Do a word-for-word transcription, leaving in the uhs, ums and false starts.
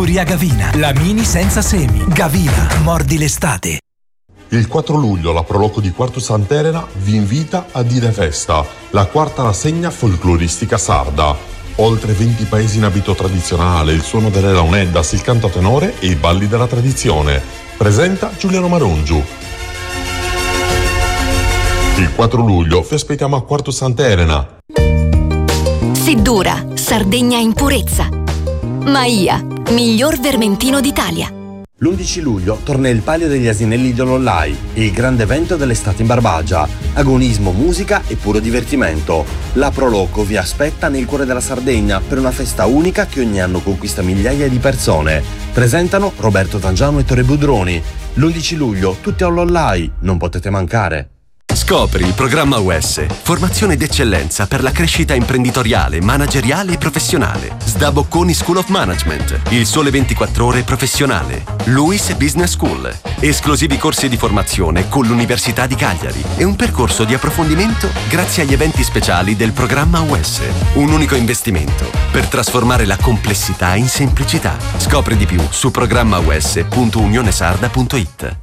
Furia Gavina, la mini senza semi. Gavina, mordi l'estate. Il quattro luglio la Proloco di Quartu Sant'Elena vi invita a Dide Festa, la quarta rassegna folcloristica sarda. Oltre venti paesi in abito tradizionale, il suono delle launeddas, il canto a tenore e i balli della tradizione. Presenta Giuliano Marongiu. Il quattro luglio vi aspettiamo a Quartu Sant'Elena. Seddura, Sardegna in purezza. Maia, miglior vermentino d'Italia. L'undici luglio torna il Palio degli Asinelli di Olollai, il grande evento dell'estate in Barbagia. Agonismo, musica e puro divertimento. La Proloco vi aspetta nel cuore della Sardegna per una festa unica che ogni anno conquista migliaia di persone. Presentano Roberto Tangiano e Tore Budroni. L'undici luglio, tutti a Olollai, non potete mancare. Scopri il programma U S, formazione d'eccellenza per la crescita imprenditoriale, manageriale e professionale. S D A Bocconi School of Management, il sole ventiquattro ore professionale. Luis Business School, esclusivi corsi di formazione con l'Università di Cagliari e un percorso di approfondimento grazie agli eventi speciali del programma U S. Un unico investimento per trasformare la complessità in semplicità. Scopri di più su programma u s punto unionesarda punto it.